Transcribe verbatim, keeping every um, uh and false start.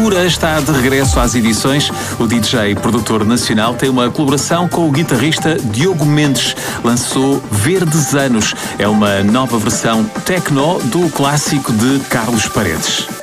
Cultura está de regresso às edições. O D J e produtor nacional tem uma colaboração com o guitarrista Diogo Mendes. Lançou Verdes Anos. É uma nova versão techno do clássico de Carlos Paredes.